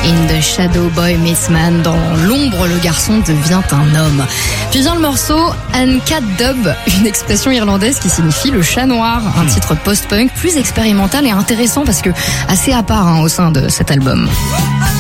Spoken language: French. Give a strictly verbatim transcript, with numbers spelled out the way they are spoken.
In the shadow boy meets man. Dans l'ombre, le garçon devient un homme. Puis vient le morceau Uncut Dub, une expression irlandaise qui signifie le chat noir. Un titre post-punk plus expérimental et intéressant parce que assez à part hein, au sein de cet album.